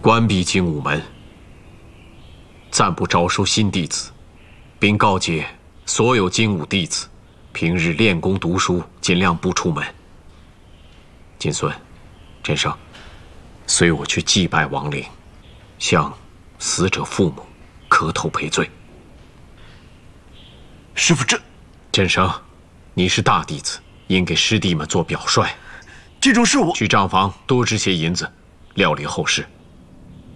关闭精武门，暂不招收新弟子，并告诫所有精武弟子，平日练功读书，尽量不出门。金孙、陈生，随我去祭拜亡灵，向死者父母磕头赔罪。 师父， 陈生，你是大弟子，应给师弟们做表率。 这种事我去账房多支些银子，料理后事。